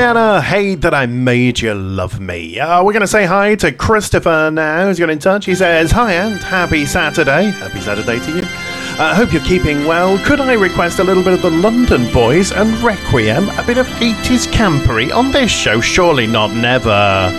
Rihanna, Hate That I Made You Love Me. We're going to say hi to Christopher now, who's got in touch. He says, hi and happy Saturday. Happy Saturday to you. Hope you're keeping well. Could I request a little bit of the London Boys and Requiem, a bit of 80s campery on this show? Surely not, never.